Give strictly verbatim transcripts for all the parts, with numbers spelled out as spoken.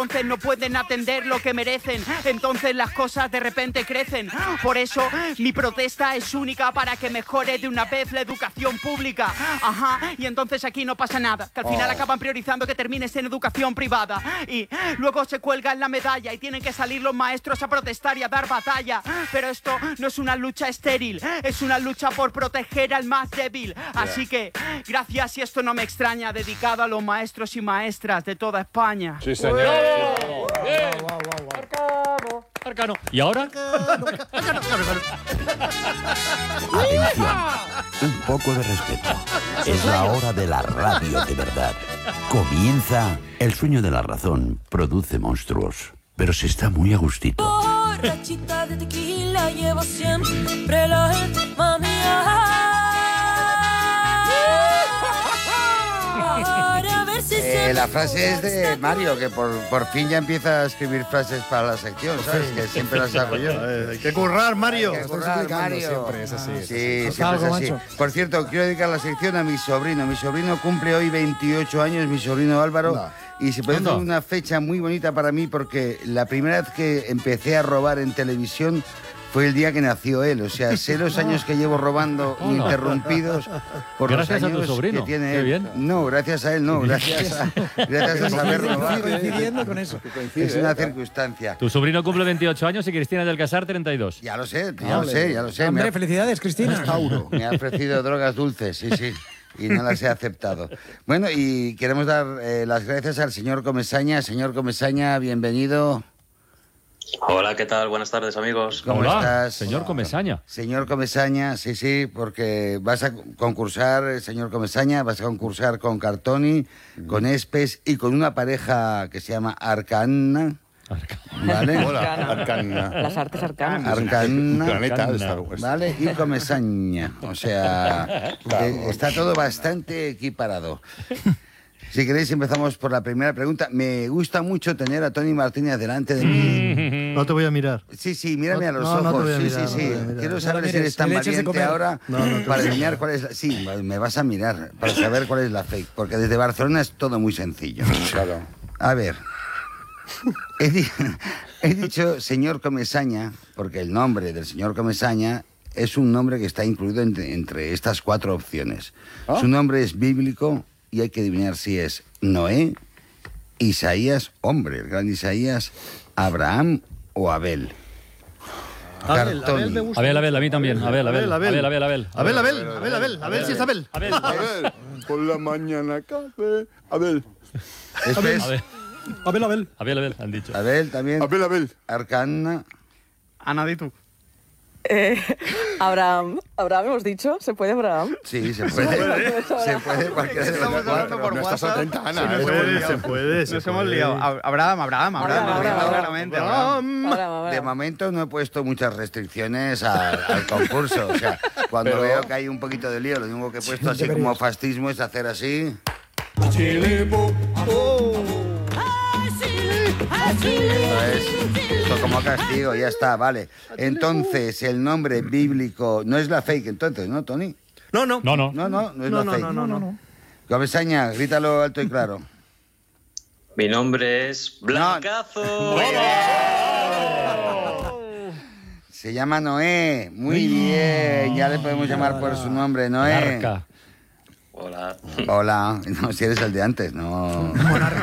Entonces no pueden atender lo que merecen, entonces las cosas de repente crecen. Por eso mi protesta es única, para que mejore de una vez la educación pública. Ajá, y entonces aquí no pasa nada, que al final Oh. acaban priorizando que termines en educación privada. Y luego se cuelgan la medalla y tienen que salir los maestros a protestar y a dar batalla. Pero esto no es una lucha estéril, es una lucha por proteger al más débil. Así que, gracias, y esto no me extraña, dedicado a los maestros y maestras de toda España. Sí, señor. Bien. Arcano. Arcano. ¿Y ahora? Atención, un poco de respeto. Es la hora de la radio de verdad. Comienza El sueño de la razón. Produce monstruos, pero se está muy a gustito. Borrachita de tequila, llevo siempre la alma mía. Para ver si Eh, se la frase es de Mario, que por, por fin ya empieza a escribir frases para la sección, ¿sabes? Que siempre las hago yo. Hay que currar, Mario. Hay que currar, Mario. Siempre es así. Sí, siempre es así. Por cierto, quiero dedicar la sección a mi sobrino. Mi sobrino cumple hoy veintiocho años, mi sobrino Álvaro. No. Y se parece Anda. una fecha muy bonita para mí, porque la primera vez que empecé a robar en televisión fue el día que nació él. O sea, sé los años que llevo robando Hola. ininterrumpidos por Gracias a los tu años sobrino. que tiene Qué él. bien. No, gracias a él no, gracias a, gracias a saber robar. Coincidiendo con eso. Es una circunstancia. Tu sobrino cumple veintiocho años y Cristina del Casar treinta y dos. Ya lo sé, ya lo sé, ya lo sé. Me Hombre, ha, felicidades, Cristina. Tauro. me ha ofrecido drogas dulces, sí, sí. Y no las he aceptado. Bueno, y queremos dar eh, las gracias al señor Comesaña. Señor Comesaña, bienvenido. Hola, ¿qué tal? Buenas tardes, amigos. ¿Cómo Hola, estás? señor Comesaña. Señor Comesaña, sí, sí, porque vas a concursar, eh, señor Comesaña, vas a concursar con Cartoni, con Espes y con una pareja que se llama Arcana. ¿Vale? Hola, Arcana. Las artes arcanas. Arcana. Planeta de Star Wars. ¿Vale? Y Comesaña. O sea, que está todo bastante equiparado. Si queréis, empezamos por la primera pregunta. Me gusta mucho tener a Tony Martínez delante de mí. No te voy a mirar. Sí, sí, mírame a los No, no ojos. te voy a sí, mirar, sí, no te sí. voy a mirar. Quiero No saber la si eres mires, tan le eches de valiente comer. ahora No, no te para voy a adivinar cuál es la... Sí, me vas a mirar para saber cuál es la fake. Porque desde Barcelona es todo muy sencillo. Claro. A ver. He, di- he dicho señor Comesaña porque el nombre del señor Comesaña es un nombre que está incluido entre, entre estas cuatro opciones. ¿Ah? Su nombre es bíblico y hay que adivinar si es Noé, Isaías, hombre, el gran Isaías, Abraham o Abel. Abel, Cartoni. Abel me gusta. Abel, Abel, a mí también. Abel, Abel, Abel, Abel, Abel, Abel. Abel, Abel, Abel, Abel, Abel, si es Abel. Abel. A ver, por la mañana café. Abel. Este es Abel, Abel, Abel. Abel, Abel, han dicho. Abel también. Abel, Abel. Arcana. Ana, di tú. Eh, Abraham. Abraham hemos dicho. ¿Se puede Abraham? Sí, se puede. Se puede cualquiera de los Estamos cuatro. hablando por No estás WhatsApp. atenta, Ana. Se ¿eh? nos Se hemos puede, liado. se puede. se Nos hemos puede. liado. Ab- Abraham, Abraham, Abraham. Abraham, Abraham, Abraham. claramente, Abraham. Abraham, Abraham. De momento no he puesto muchas restricciones al, al concurso. O sea, cuando Pero- veo que hay un poquito de lío, lo único que he puesto así como fascismo es hacer así. Esto es esto como castigo, ya está, vale. Entonces, el nombre bíblico no es la fake, entonces, ¿no, Tony? No, no. No, no. No, no, no es No, la no, fake. no, no, no. Comesaña, grítalo alto y claro. Mi nombre es Blancazo. Se llama Noé. Muy bien, ya le podemos llamar por su nombre, Noé. Arca. Hola. Hola, no, si eres el de antes, no.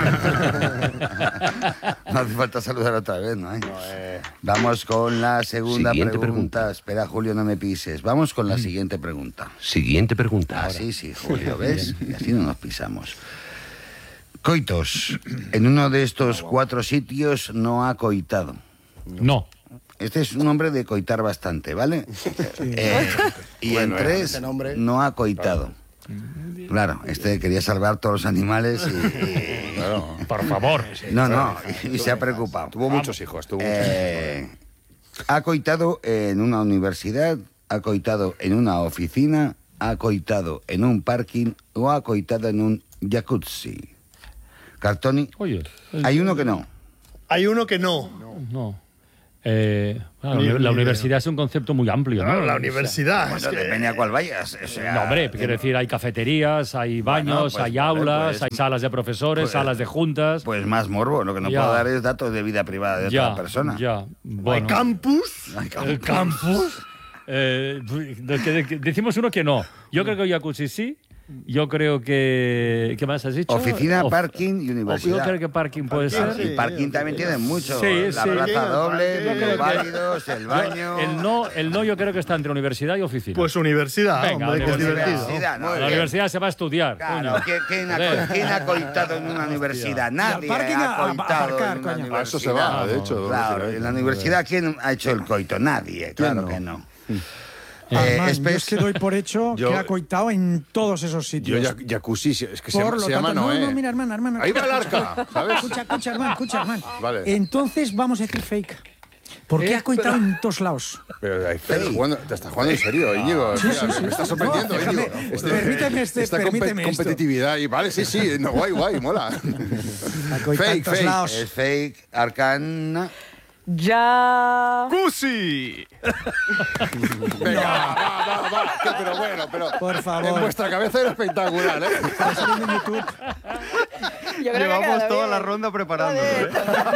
No hace falta saludar otra vez, ¿no? Vamos con la segunda Siguiente pregunta. pregunta. Espera, Julio, no me pises. Vamos con la siguiente pregunta. Siguiente pregunta. Ah, sí, sí, Julio, ¿ves? Y así no nos pisamos. Coitos. En uno de estos cuatro sitios no ha coitado. No. Este es un nombre de coitar bastante, ¿vale? Eh, y en Bueno, tres ese nombre. no ha coitado. Claro, este quería salvar todos los animales y... y- Claro. Por favor. No, no, y se ha preocupado. Tuvo muchos hijos, tuvo muchos Eh, ha coitado en una universidad, ha coitado en una oficina, ha coitado en un parking o ha coitado en un jacuzzi. Cartoni, Oye. el- hay uno que no. Hay uno que no. No. Eh, bueno, Ni- la, la ni universidad es un concepto muy amplio, ¿no? Claro, la universidad. Bueno, es que- depende a cuál vayas. O sea, No, hombre, quiero decir, hay cafeterías, hay baños, pues, hay vale, aulas, pues, hay salas de profesores, pues, salas de juntas. Pues más morbo. Lo que no Ya. puedo dar es datos de vida privada de ya, otra persona. ya. Hay Bueno, campus. Ay, el campus. Eh, de que- de que- decimos uno que no. Yo creo que jacuzzi sí. Yo creo que... ¿Qué más has dicho? Oficina, Of- parking y Yo universidad. creo que parking puede Parking, ser. Y parking también tienen mucho. Sí, la sí. plaza doble, Yo creo los que- válidos, el baño. El no, el no yo creo que está entre universidad y oficina. Pues universidad, Venga, hombre, que es universidad. divertido. Universidad, ¿no? la Bien. universidad se va a estudiar. Claro, coño. ¿quién, quién ha, Joder. quién ha coitado en una universidad? Nadie parking ha a- a coitado aparcar, en una coño. universidad. A eso se va, de hecho. Claro, en la universidad, ¿quién ha hecho el coito? Nadie, claro no? que no. Armand, Eh, yo Espes- es que doy por hecho Yo- que ha coitado en todos esos Yo sitios. ya- jacuzzi, es que se, Por llama- lo se llama tanto, Noé. no, no, mira, hermano, hermano. Ahí va el arca, ¿sabes? Escucha, escucha, hermano, escucha, hermano. Vale. Entonces vamos a decir fake. ¿Por qué ha coitado en todos lados? Pero ahí, te, estás jugando, te estás jugando en serio, Íñigo. Sí, sí, Mira, sí. Me estás sorprendiendo, No, déjame, Íñigo. permíteme este- esta compe- permíteme esto. competitividad. Y, vale, sí, sí. No, guay, guay, mola. Ha coitado en Fake, todos fake. lados. Es fake, arcana. Ya. ¡Cusi! Venga, va, va, va. Que- Pero bueno, pero. Por favor. En vuestra cabeza era espectacular, ¿eh? Está saliendo en YouTube. Yo creo que Llevamos queda toda bien. la ronda preparándolo, ¿eh?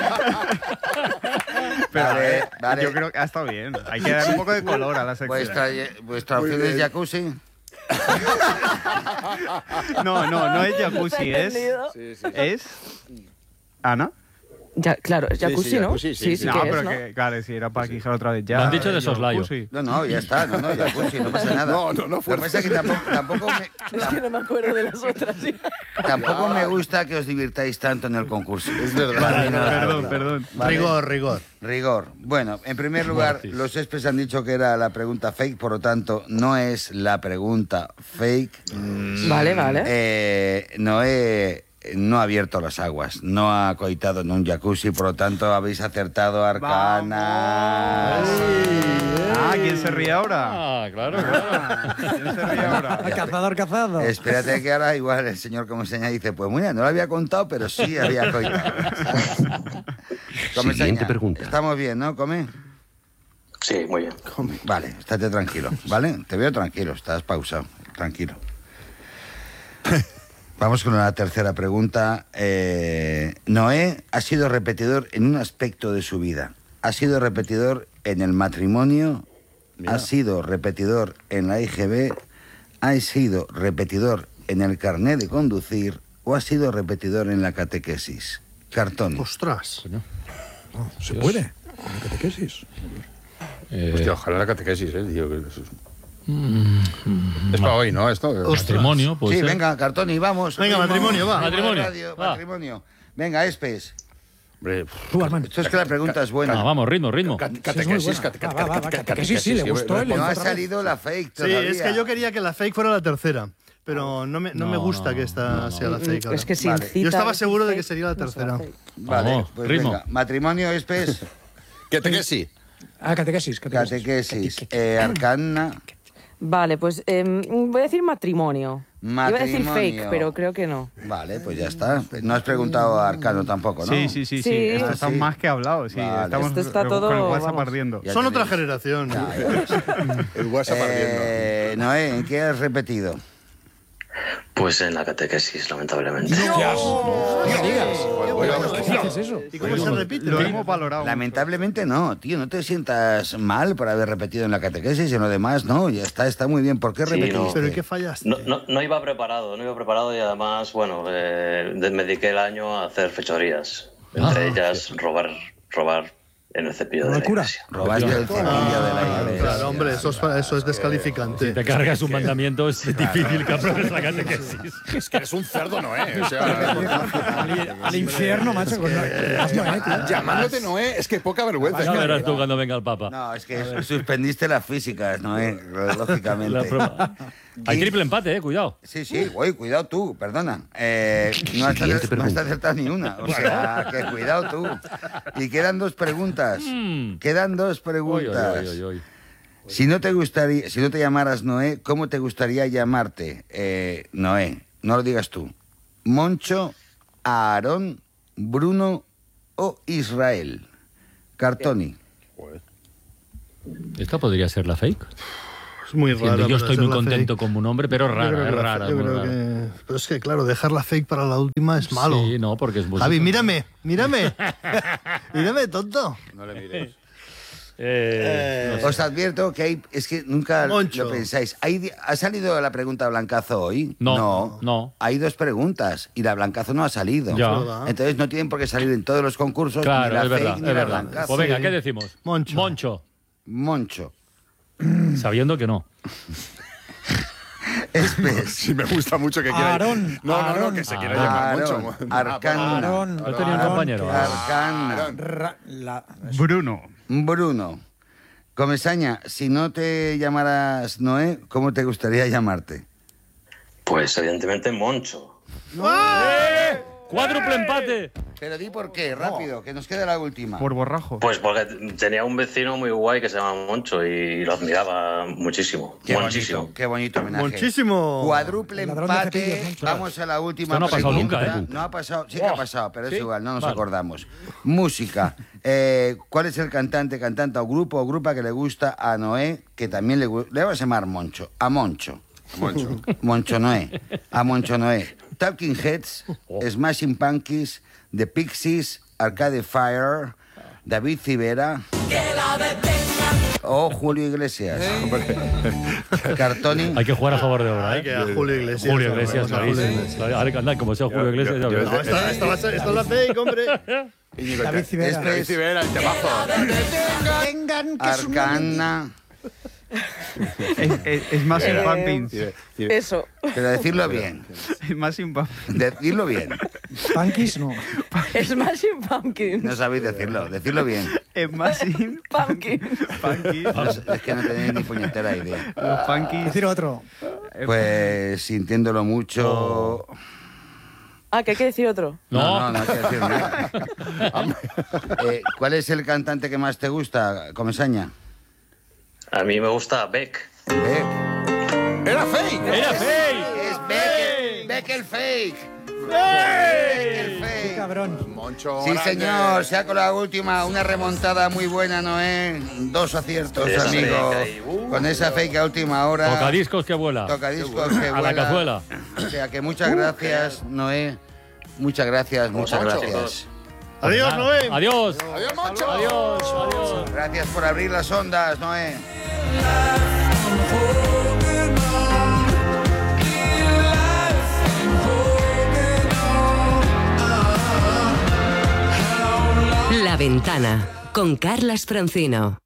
Pero Vale, a ver, vale. yo creo que ha estado bien. Hay que dar un poco de color a la sección. Vuestra, vuestra opción es jacuzzi. No, no, no es No jacuzzi, te he es... entendido. Es... ¿Ana? Ya, claro, es jacuzzi, sí, ¿no? jacuzzi, sí, sí, sí. sí No, que es, pero ¿no? que, claro, si era para quijar otra vez ya. Lo han dicho de eh, soslayo. jacuzzi. No, no, ya está, no, no, jacuzzi, no pasa nada. No, no, no Lo que pasa es que tampoco, tampoco, me, Es que no me acuerdo de las otras. sí. tampoco me gusta que os divirtáis tanto en el concurso. Es verdad. Vale, No, perdón, no, perdón. Vale. Rigor, rigor. Rigor. Bueno, en primer lugar, Mortis. los expes han dicho que era la pregunta fake, por lo tanto, no es la pregunta fake. Vale, vale. Eh, Noé no ha abierto las aguas, no ha coitado en un jacuzzi, por lo tanto, habéis acertado arcanas. Ah, ¿quién se ríe ahora? Ah, claro, claro. ¿Quién se ríe ahora? Al cazador, cazado. Espérate que ahora igual el señor como seña dice, pues mira, no lo había contado, pero sí había coitado. Come, Siguiente seña. pregunta. Estamos bien, ¿no? Come. Sí, muy bien. Vale, estate tranquilo, ¿vale? Te veo tranquilo, estás pausado, tranquilo. Vamos con la tercera pregunta. Eh, Noé ha sido repetidor en un aspecto de su vida. Ha sido repetidor en el matrimonio, ha sido repetidor en la I G B, ha sido repetidor en el carnet de conducir o ha sido repetidor en la catequesis. Cartón. Ostras. ¿Se puede? ¿En la catequesis? Eh, Hostia, ojalá la catequesis, ¿eh? Tío, que eso es... Es para hoy, ¿no? Esto. matrimonio, pues. Sí, venga, Cartoni, vamos. Venga, Ritmo, matrimonio, va. ritmo de Matrimonio, radio, va. matrimonio. Venga, Espes. Hombre, Tú, Armand. Esto es que la pregunta es buena. Ah, vamos, ritmo, ritmo. cat- Sí, es catequesis, muy buena. cate- cate- Va, va, va, cate- catequesis, sí, le gustó el- No ha Encerrado. salido la fake Sí, todavía. es que yo quería que la fake fuera la tercera, pero no me, no me No, gusta no, que esta no, no. sea la fake ahora. Es que si Vale. incita Yo estaba a decir seguro de fake, que sería la no será tercera. fake. Vale, Vamos, pues ritmo. venga. Matrimonio, Espes. Catequesis. Ah, catequesis. Catequesis. Catequesis. Eh, arcana. Vale, pues em, voy a decir matrimonio. Iba a decir Matrimonio. fake, pero creo que no. Vale, pues ya está. No has preguntado a Arcano tampoco, ¿no? Sí, sí, sí, sí. Sí. Esto Ah, está sí. más que hablado, sí. Vale. Estamos Esto está con todo, el WhatsApp vamos. ardiendo. Ya Son otra tenéis. generación. Ya, ya. El WhatsApp ardiendo. Eh, Noé, ¿en qué has repetido? Pues en la catequesis, lamentablemente. No digas. ¿Qué haces eso? ¿Y cómo se repite? Lo hemos valorado. Lamentablemente no, tío. No te sientas mal por haber repetido en la catequesis y en lo demás, no. Ya está, está muy bien. ¿Por qué Sí, repetiste? no. ¿Pero en qué fallaste? No, no, no iba preparado, no iba preparado y además, bueno, eh, de- me dediqué el año a hacer fechorías. Entre Ah, ellas, robar, robar en el cepillo de la Locura. iglesia. Robaste el cepillo de la iglesia. Claro, hombre, eso es, eso es descalificante. Te cargas un mandamiento, es difícil que apruebes la catequesis. Es que eres un cerdo, Noé. O sea, Al, al infierno, macho. Con las Noé, tío. llamándote Noé, es que poca vergüenza. Ya Es que- verás tú cuando venga el Papa. No, es que suspendiste las físicas, ¿no? Eh? Lógicamente. La prueba. Hay triple empate, eh, cuidado. Sí, sí, güey, cuidado tú, perdona. Eh, no, has Siguiente acer- no has pregunta. acertado ni una. O sea, que cuidado tú. Y quedan dos preguntas. Mm. Quedan dos Oy, preguntas. oy, oy, oy. Si no te gustaría, si no te llamaras Noé, ¿cómo te gustaría llamarte? Eh, Noé, no lo digas tú. Moncho, Aarón, Bruno o Israel. Cartoni. Esta podría ser la fake. Es muy Siendo raro. yo estoy muy contento como un hombre, pero rara, es rara. Yo muy creo rara. que... Pero es que, claro, dejar la fake para la última es malo. Sí, no, porque es muy... Javi, mírame, mírame. Mírame, tonto. No le mires. Eh, Os advierto que hay, es que nunca Moncho. lo pensáis. Hay- ¿Ha salido la pregunta Blancazo hoy? No, no. Hay dos preguntas y la Blancazo no ha salido. Ya. ¿Verdad? Entonces no tienen por qué salir en todos los concursos Claro, ni la es fake verdad, ni es la verdad. Blancazo. Pues venga, ¿qué decimos? Moncho. Moncho. Moncho. Sabiendo que no. Espes. Sí, me gusta mucho que quiera... Aarón, No, no, no, Aarón. que se quiera llamar Aarón, Moncho. Arcana. Aarón. Yo tenía un Aarón, compañero. que- Arcana. Ra- la- Bruno. Bruno. Comesaña, si no te llamaras Noé, ¿cómo te gustaría llamarte? Pues evidentemente Moncho. ¡Cuádruple empate! Pero di por qué, rápido, que nos queda la última. Por borrajo. Pues porque tenía un vecino muy guay que se llama Moncho y lo admiraba muchísimo. Qué muchísimo. bonito, qué bonito homenaje. Muchísimo. Cuadruple Ladrón de empate. cepillos, Moncho. Vamos a la última Esto no ha pasado pregunta. nunca, ¿eh? No ha pasado, sí que ha pasado, pero es ¿Sí? igual, no nos Vale. acordamos. Música. Eh, ¿Cuál es el cantante, cantante o grupo o grupa que le gusta a Noé, que también le gusta? Le vamos a llamar Moncho. A Moncho. Moncho. Moncho Noé. A Moncho Noé. Talking Heads, Smashing Pumpkins, The Pixies, Arcade Fire, David Civera o Julio Iglesias. Cartoni. Hay que jugar a favor de obra, Hay ¿eh? que a Julio Iglesias. Julio Iglesias, Vamos a Julio clarísimo. Iglesias. Claro, ahora que anda, como sea Julio Yo- Iglesias, yo- ya yo- ves. No, esta, esta, va a ser- esta es la fake, hombre. Íñigo, David te- Civera. Este David es Civera, el temazo. Vengan, que es un momento. Arcana. Es, es, es más Eh, Pumpkins. Cibe- Cibe- Eso. Pero decirlo bien. Es más Pumpkins. Decirlo bien. Punkis, no. Smashing Pumpkins. No sabéis decirlo. Decirlo bien. Es más Pumpkins. Pumpkins. No sé, es que no tenéis ni puñetera idea. Los Pumpkins. Decir otro. Pues sintiéndolo mucho. Ah, que hay que decir otro. No, No. no, no hay que decir nada. Eh, ¿Cuál es el cantante que más te gusta, Comesaña? A mí me gusta Beck. Beck. ¡Era fake! ¡Era fake! Es Beck, Beck el fake. Beck el Qué fake. cabrón. Moncho Sí, grande. señor, se ha con la última, una remontada muy buena, Noé. Dos aciertos, Esa amigo. fake ahí, uh. Con esa fake a última hora. Tocadiscos que vuela. Tocadiscos que A la vuela. cazuela. O sea que muchas gracias, Noé. Muchas gracias, muchas Moncho, gracias. Adiós, Noé. Adiós. ¡Adiós, Moncho! Adiós. Adiós. Gracias por abrir las ondas, Noé. La Ventana con Carlas Francino.